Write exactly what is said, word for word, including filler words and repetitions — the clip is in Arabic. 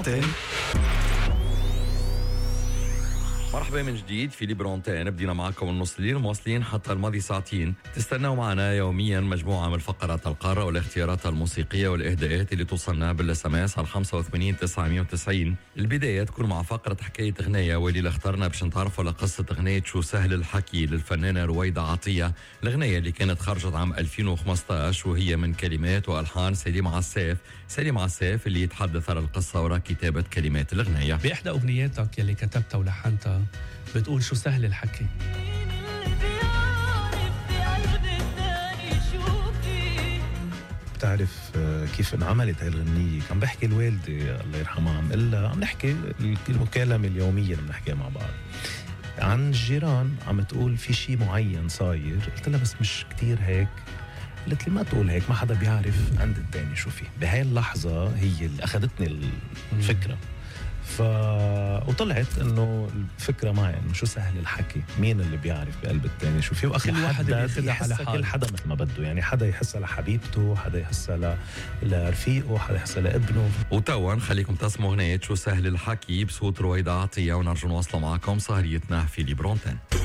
برونتين. مرحبا من جديد في ليبرونتين. بدينا معكم النص الليل مواصلين حتى الماضي ساعتين. تستنوا معنا يوميا مجموعة من فقرات القارة والاختيارات الموسيقية والإهداءات اللي توصلنا بالاس ام اس على خمسة وثمانين تسعمية وتسعين. البداية تكون مع فقرة حكاية غنية، واللي اللي اخترنا باش نتعرفوا على قصة غنية شو سهل الحكي للفنانة رويدة عطية. الغنية اللي كانت خرجت عام ألفين وخمسطعش وهي من كلمات وألحان سليم عساف. سليم عساف اللي يتحدث عن القصة وراء كتابة كلمات الغنية. بإحدى أغنياتك يلي كتبتها ولحنتها بتقول شو سهل الحكي. بتعرف كيف انعملت هاي الغنية؟ كان بحكي الوالدة الله يرحمها، عم قلها عم نحكي المكالمة اليومية اللي بنحكيها مع بعض عن الجيران، عم تقول في شيء معين صاير. قلت لها بس مش كتير هيك. قلت لي ما تقول هيك، ما حدا بيعرف عند التاني شو فيه. بهاي اللحظة هي اللي أخذتني الفكرة. ف وطلعت انه الفكره معي انه شو سهل الحكي، مين اللي بيعرف بقلب الثاني شو فيه، واخر واحد بياخذها على حاله، كل حدا مثل ما بده، يعني حدا يحسها لحبيبته، حدا يحسها لرفيقه، حدا يحسها لابنه. وتوا خليكم تسمعوا اغنيه شو سهل الحكي بصوت رويدة عطية، ونرجع نواصل معكم سهريتنا في ليبرونتين.